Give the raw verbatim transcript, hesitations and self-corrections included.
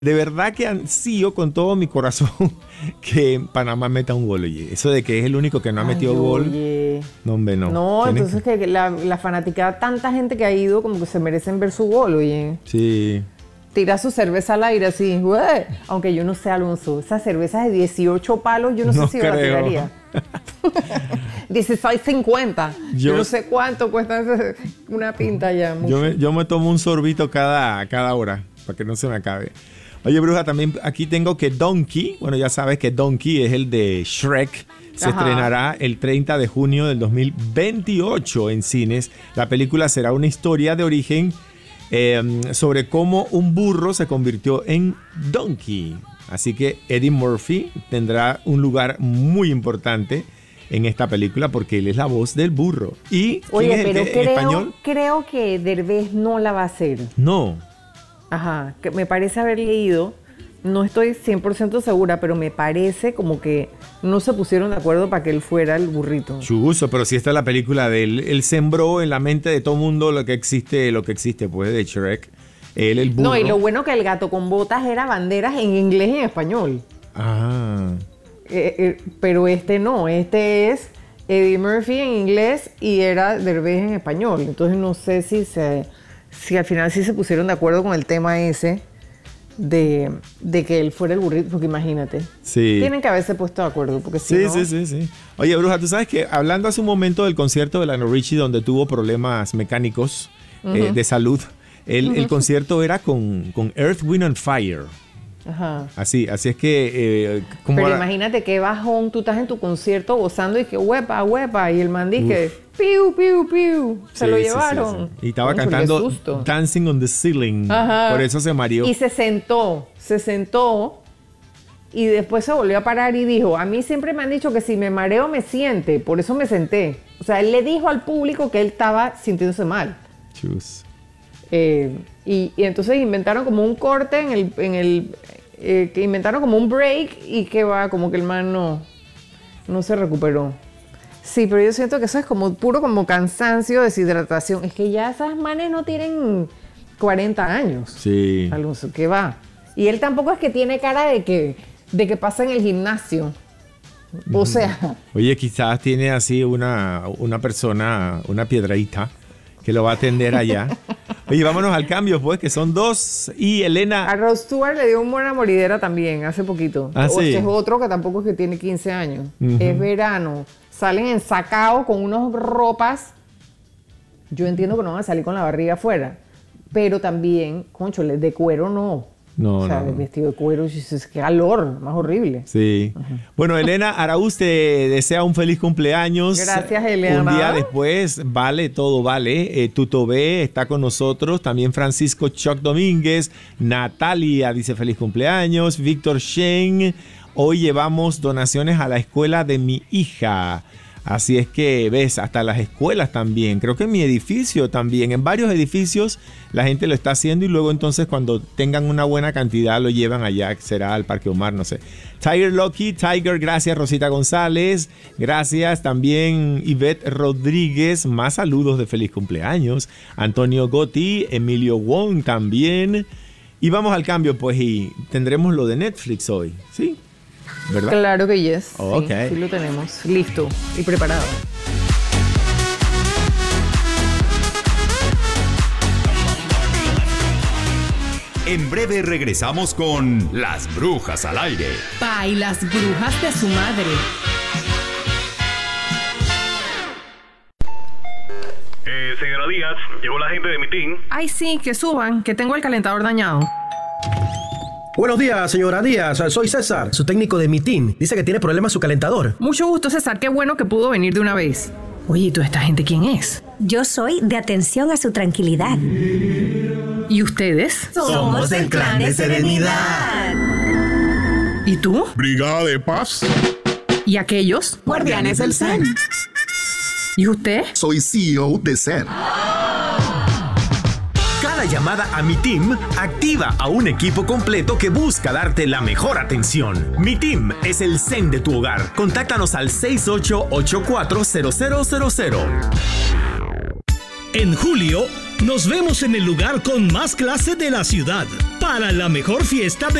De verdad que ansío con todo mi corazón que Panamá meta un gol, oye. Eso de que es el único que no ha Ay, metido oye. gol. No, hombre, no. No, Tienes entonces que, que la, la fanaticada, tanta gente que ha ido, como que se merecen ver su gol, oye. Sí. Tira su cerveza al aire así, güey. Aunque yo no sé, Alonso, esas cervezas de dieciocho palos, yo no, No sé si yo la creo. tiraría. dieciséis cincuenta. Yo, Yo- yo no sé cuánto cuesta ese- una pinta ya. mucho. Yo me, yo me tomo un sorbito cada, cada hora para que no se me acabe. Oye, Bruja, también aquí tengo que Donkey, bueno, ya sabes que Donkey es el de Shrek, se Ajá. estrenará el treinta de junio del dos mil veintiocho en cines. La película será una historia de origen eh, sobre cómo un burro se convirtió en Donkey. Así que Eddie Murphy tendrá un lugar muy importante en esta película porque él es la voz del burro. ¿Y quién Oye, es el pero que- en creo, español? creo que Derbez no la va a hacer. No. Ajá, que me parece haber leído, no estoy cien por ciento segura, pero me parece como que no se pusieron de acuerdo para que él fuera el burrito. Chuso, pero si esta es la película de él, él sembró en la mente de todo mundo lo que existe, lo que existe, pues, de Shrek. Él, el burro. No, y lo bueno que el gato con botas era banderas en inglés y en español. Ah, Eh, eh, pero este no, este es Eddie Murphy en inglés y era Derbez en español. Entonces no sé si se, si al final sí se pusieron de acuerdo con el tema ese de, de que él fuera el burrito, porque imagínate. sí. Tienen que haberse puesto de acuerdo, porque si Sí, no... sí, sí, sí. Oye, Bruja, tú sabes que hablando hace un momento del concierto de Lionel Richie donde tuvo problemas mecánicos eh, de salud, el, el concierto era con, con Earth, Wind and Fire. Ajá. Así, así es que... eh, como Pero ahora- imagínate qué bajón, tú estás en tu concierto gozando y que huepa, huepa, y el man dice, piu, piu, piu, se Sí, lo sí, llevaron. sí, sí. Y estaba Cónchale, qué cantando susto. Dancing on the Ceiling. Ajá. Por eso se mareó. Y se sentó, se sentó y después se volvió a parar y dijo, a mí siempre me han dicho que si me mareo me siente, por eso me senté. O sea, él le dijo al público que él estaba sintiéndose mal. Chus. Eh, y, y entonces inventaron como un corte en el, en el eh, que inventaron como un break y que va, como que el man no, no se recuperó. Sí, pero yo siento que eso es como puro como cansancio, deshidratación. Es que ya esas manes no tienen cuarenta años. Sí. Alonso, ¿qué va? Y él tampoco es que tiene cara de que, de que pasa en el gimnasio. O sea, Oye, quizás tiene así una, una persona, una piedradita, que lo va a atender allá. Oye, vámonos al cambio, pues, que son dos. Y a Elena. Rod Stewart le dio una buena moridera también hace poquito. Ah, o sí. este es otro que tampoco es que tiene quince años. Ujú. Es verano. Salen ensacados con unas ropas. Yo entiendo que no van a salir con la barriga afuera. Pero también, conchole, de cuero no. No, o sea, no, de no. vestido de cuero, es que calor, más horrible. Sí. Bueno, Elena Araúz te desea un feliz cumpleaños. Gracias, Elena. Un día después, vale, todo vale. Eh, Tuto B está con nosotros. También Francisco Choc Domínguez. Natalia dice feliz cumpleaños. Víctor Shen. Hoy llevamos donaciones a la escuela de mi hija. Así es que ves, hasta las escuelas también. Creo que en mi edificio también. En varios edificios la gente lo está haciendo y luego entonces cuando tengan una buena cantidad lo llevan allá, que será al Parque Omar, no sé. Tiger Lucky, Tiger, gracias Rosita González. Gracias también Ivette Rodríguez. Más saludos de feliz cumpleaños. Antonio Gotti, Emilio Wong también. Y vamos al cambio pues y tendremos lo de Netflix hoy, ¿sí? ¿Verdad? Claro que yes. Oh, sí, ok. sí lo tenemos. Listo y preparado. En breve regresamos con Las Brujas al Aire. Pa y las brujas de su madre. Eh, señora Díaz, llegó la gente de mi team. Ay, sí, que suban, que tengo el calentador dañado. Buenos días, señora Díaz. Soy César, su técnico de Mitin. Dice que tiene problemas su calentador. Mucho gusto, César. Qué bueno que pudo venir de una vez. Oye, ¿y toda esta gente quién es? Yo soy de atención a su tranquilidad. ¿Y ustedes? Somos del clan de Serenidad. ¿Y tú? Brigada de Paz. ¿Y aquellos? Guardianes del Zen. ¿Y usted? Soy C E O de Zen. Cada llamada a Mi Team activa a un equipo completo que busca darte la mejor atención. Mi Team es el zen de tu hogar. Contáctanos al seis ocho ocho cuatro cero cero cero cero. En julio, nos vemos en el lugar con más clase de la ciudad. para la mejor fiesta de